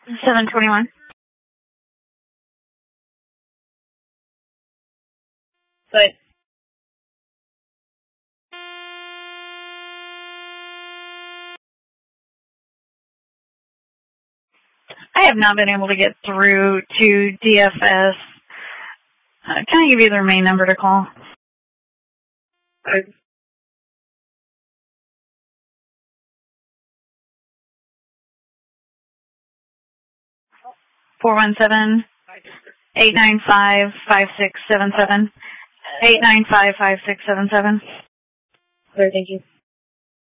721. But I have not been able to get through to DFS. Can I give you their main number to call? 417-895-5677. 895-5677. Thank you.